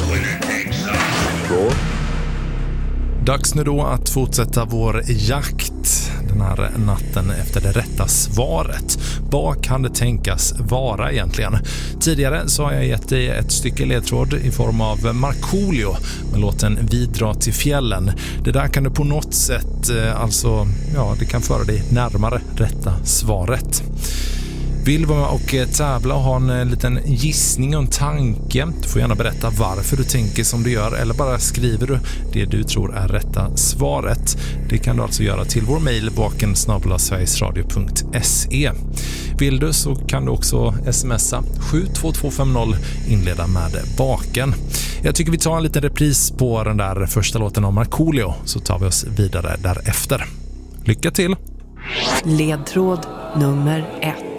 Dags nu då att fortsätta vår jakt den här natten efter det rätta svaret. Vad kan det tänkas vara egentligen? Tidigare så har jag gett dig ett stycke ledtråd i form av Markoolio med låten Vi drar till fjällen. Det där kan du på något sätt, det kan föra dig närmare rätta svaret. Vill vara med och tävla och ha en liten gissning och en tanke? Du får gärna berätta varför du tänker som du gör eller bara skriver du det du tror är rätta svaret. Det kan du alltså göra till vår mejl vaken@sverigesradio.se. Vill du så kan du också smsa 72250 inleda med Vaken. Jag tycker vi tar en liten repris på den där första låten av Markoolio så tar vi oss vidare därefter. Lycka till! Ledtråd nummer 1.